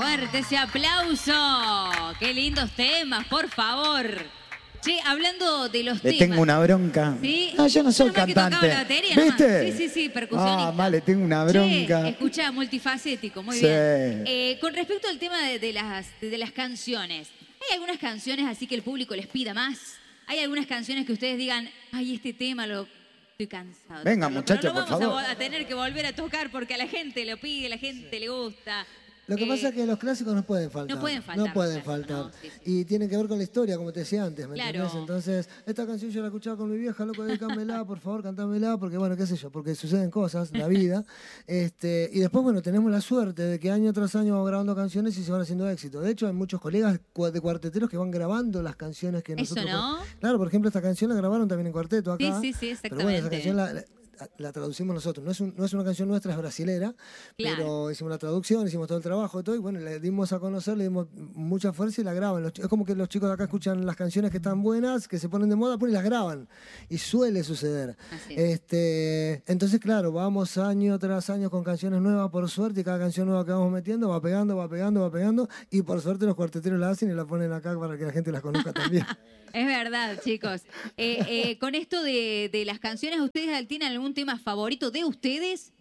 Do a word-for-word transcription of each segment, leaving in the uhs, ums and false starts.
Fuerte ese aplauso. Qué lindos temas, por favor. Che, hablando de los le temas. tengo una bronca. ¿Sí? No, yo no soy ¿No más que cantante. tocaba la batería, ¿Viste? nomás? Sí, sí, sí, percusionista. Ah, vale, tengo una Che, bronca. escucha, multifacético, muy Sí. bien. Eh, con respecto al tema de, de las, de las canciones, ¿hay algunas canciones así que el público les pida más? ¿Hay algunas canciones que ustedes digan, ay, este tema lo estoy cansado? Venga, Pero muchachos, lo por vamos favor. a, a tener que volver a tocar porque a la gente lo pide, a la gente le gusta. Lo que Eh, pasa es que los clásicos no pueden faltar. No pueden faltar. No pueden los clásicos, faltar. no, sí, sí. Y tiene que ver con la historia, como te decía antes, ¿me Claro. entendés? Entonces, esta canción yo la escuchaba con mi vieja, loco, dedícamela, por favor, cantámela, porque bueno, qué sé yo, porque suceden cosas, la vida. este Y después, bueno, tenemos la suerte de que año tras año vamos grabando canciones y se van haciendo éxito. De hecho, hay muchos colegas cua- de cuarteteros que van grabando las canciones que Eso, nosotros... ¿no? Claro, por ejemplo, esta canción la grabaron también en cuarteto acá. Sí, sí, sí, Pero bueno, esa exactamente. canción la... la la traducimos nosotros, no es, un- no es una canción nuestra, es brasilera, Claro. pero hicimos la traducción, hicimos todo el trabajo y todo, y bueno, le dimos a conocer, le dimos mucha fuerza y la graban. Los chi- es como que los chicos de acá escuchan las canciones que están buenas, que se ponen de moda, pues y las graban. Y suele suceder. Así es. Este, entonces, claro, vamos año tras año con canciones nuevas, por suerte, y cada canción nueva que vamos metiendo va pegando, va pegando, va pegando, y por suerte los cuarteteros la hacen y la ponen acá para que la gente las conozca también. Es verdad, chicos. Eh, eh, con esto de, de las canciones, ¿ustedes tienen algún tema favorito de ustedes?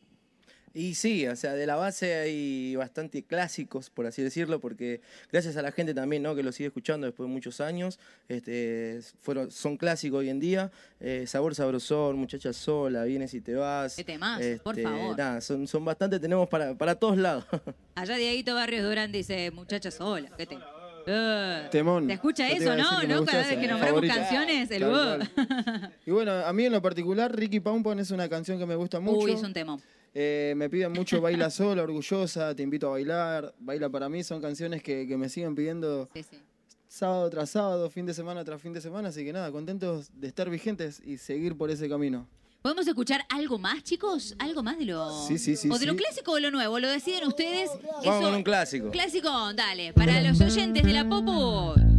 Y sí, o sea, de la base hay bastante clásicos, por así decirlo, porque gracias a la gente también, ¿no?, que lo sigue escuchando después de muchos años, este, fueron, son clásicos hoy en día. Eh, Sabor Sabrosón, Muchacha Sola, Vienes y te vas. Qué temas, por Este, favor. Nada, son, son bastante, tenemos para, para todos lados. Allá Dieguito Barrios Durán dice, muchacha sola, ¿qué te? Eh, Temón. ¿Te escucha Yo te eso, iba a decir no? que me ¿No? gusta Cada vez esa, que nombramos favorita. canciones, el Tal uh. cual. Y bueno, a mí en lo particular, Ricky Paumpan es una canción que me gusta mucho. Uy, es un temón. Eh, me piden mucho Baila Sola, Orgullosa, Te Invito a Bailar, Baila para mí, son canciones que, que me siguen pidiendo Sí, sí. sábado tras sábado, fin de semana tras fin de semana, así que nada, contentos de estar vigentes y seguir por ese camino. ¿Podemos escuchar algo más, chicos? ¿Algo más de lo, Sí, sí, sí, o de lo sí. clásico o de lo nuevo? ¿Lo deciden ustedes? Vamos con un clásico. Clásico, dale. Para los oyentes de la Popu,